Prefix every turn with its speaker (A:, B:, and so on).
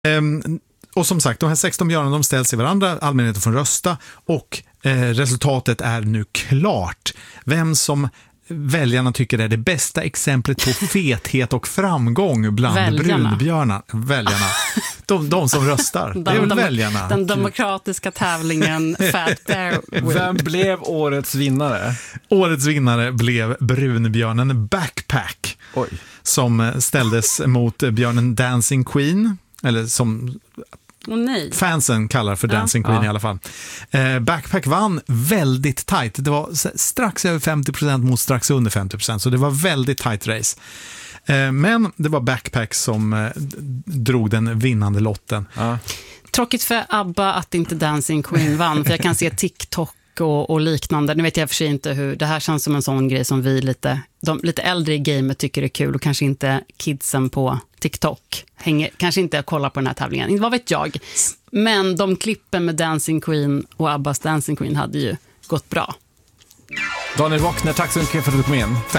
A: Och som sagt, de här 16 björnarna, de ställs i varandra, allmänheten får rösta och resultatet är nu klart. Vem som väljarna tycker är det bästa exemplet på fethet och framgång bland brunbjörnar. Väljarna. De som röstar. Det är väl väljarna.
B: Den demokratiska tävlingen Fat Bear.
C: Vem blev årets vinnare?
A: Årets vinnare blev brunbjörnen Backpack.
C: Oj.
A: Som ställdes mot björnen Dancing Queen. Eller som fansen kallar för Dancing Queen i alla fall. Backpack vann väldigt tight. Det var strax över 50% mot strax under 50%. Så det var väldigt tight race. Men det var Backpack som drog den vinnande lotten.
B: Tråkigt för ABBA att inte Dancing Queen vann. För jag kan se TikTok och liknande. Nu vet jag för sig inte hur. Det här känns som en sån grej som vi lite äldre i gamet tycker är kul och kanske inte kidsen på TikTok kanske inte kollar på den här tävlingen. Vad vet jag. Men de klippen med Dancing Queen och Abbas Dancing Queen hade ju gått bra.
C: Daniel Wockner, tack så mycket för att du kom in.
A: Tack.